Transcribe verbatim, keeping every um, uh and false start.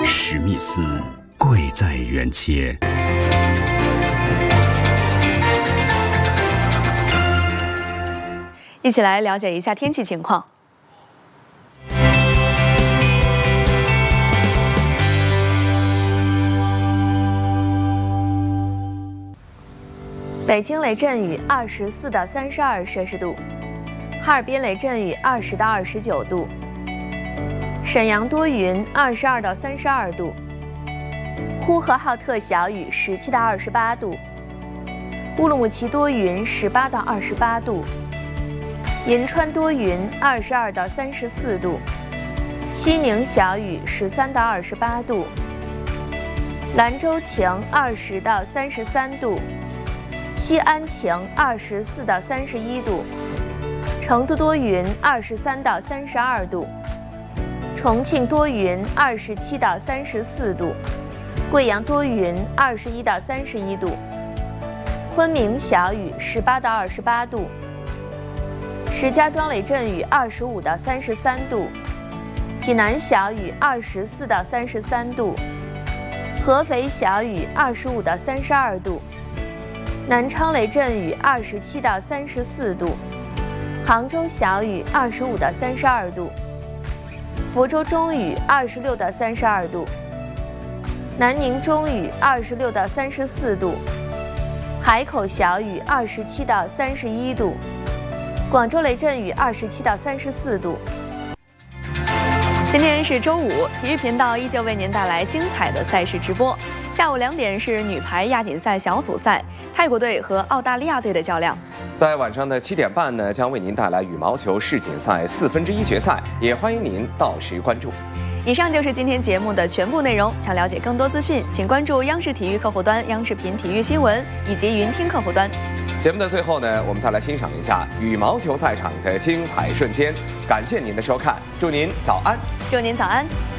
史密斯，贵在人切。 一起来了解一下天气情况。北京雷阵雨二十四到三十二摄氏度，哈尔滨雷阵雨二十到二十九度，沈阳多云二十二到三十二度，呼和浩特小雨十七到二十八度，乌鲁木齐多云十八到二十八度，银川多云二十二到三十四度，西宁小雨十三到二十八度，兰州晴二十到三十三度，西安晴二十四到三十一度，成都多云二十三到三十二度，重庆多云二十七到三十四度，贵阳多云二十一到三十一度，昆明小雨十八到二十八度，石家庄雷阵雨二十五到三十三度，济南小雨二十四到三十三度，合肥小雨二十五到三十二度，南昌雷阵雨二十七到三十四度，杭州小雨二十五到三十二度，福州中雨二十六到三十二度，南宁中雨二十六到三十四度，海口小雨二十七到三十一度，广州雷阵雨二十七到三十四度。今天是周五，体育频道依旧为您带来精彩的赛事直播。下午两点是女排亚锦赛小组赛，泰国队和澳大利亚队的较量。 在晚上的七点半呢，将为您带来羽毛球世锦赛四分之一决赛，也欢迎您到时关注。 以上就是今天节目的全部内容。想了解更多资讯，请关注央视体育客户端、央视频体育新闻以及云听客户端。 节目的最后呢，我们再来欣赏一下羽毛球赛场的精彩瞬间。感谢您的收看，祝您早安！ 祝您早安。